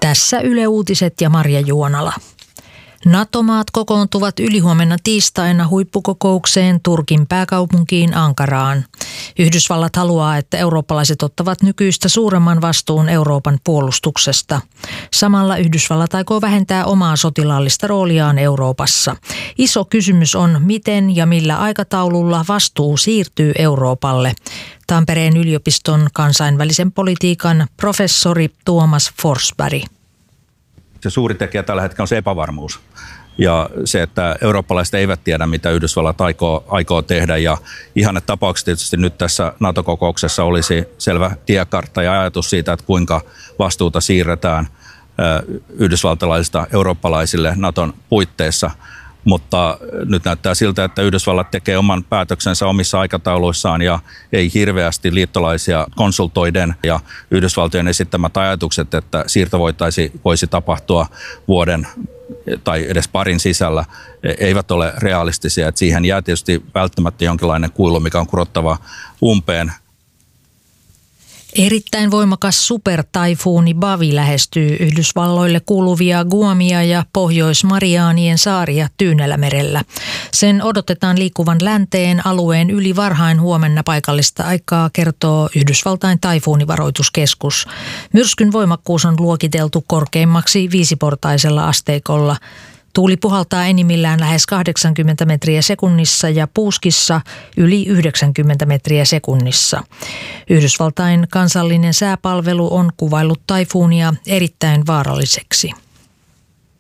Tässä Yle Uutiset ja Marja Juonala. NATO-maat kokoontuvat ylihuomenna tiistaina huippukokoukseen Turkin pääkaupunkiin Ankaraan. Yhdysvallat haluaa, että eurooppalaiset ottavat nykyistä suuremman vastuun Euroopan puolustuksesta. Samalla Yhdysvallat aikoo vähentää omaa sotilaallista rooliaan Euroopassa. Iso kysymys on, miten ja millä aikataululla vastuu siirtyy Euroopalle. Tampereen yliopiston kansainvälisen politiikan professori Tuomas Forsberg. Se suuri tekijä tällä hetkellä on se epävarmuus ja se, että eurooppalaiset eivät tiedä, mitä Yhdysvallat aikoo tehdä. Ja ihannetapauksessa tietysti nyt tässä NATO-kokouksessa olisi selvä tiekartta ja ajatus siitä, että kuinka vastuuta siirretään yhdysvaltalaisista eurooppalaisille NATOn puitteissa. Mutta nyt näyttää siltä, että Yhdysvallat tekee oman päätöksensä omissa aikatauluissaan ja ei hirveästi liittolaisia konsultoiden. Ja Yhdysvaltojen esittämät ajatukset, että siirto voisi tapahtua vuoden tai edes parin sisällä, eivät ole realistisia. Että siihen jää tietysti välttämättä jonkinlainen kuilu, mikä on kurottava umpeen. Erittäin voimakas supertaifuuni Bavi lähestyy Yhdysvalloille kuuluvia Guamia ja Pohjois-Mariaanien saaria Tyynellämerellä. Sen odotetaan liikkuvan länteen alueen yli varhain huomenna paikallista aikaa, kertoo Yhdysvaltain taifuunivaroituskeskus. Myrskyn voimakkuus on luokiteltu korkeimmaksi 5-portaisella asteikolla. Tuuli puhaltaa enimmillään lähes 80 metriä sekunnissa ja puuskissa yli 90 metriä sekunnissa. Yhdysvaltain kansallinen sääpalvelu on kuvaillut taifuunia erittäin vaaralliseksi.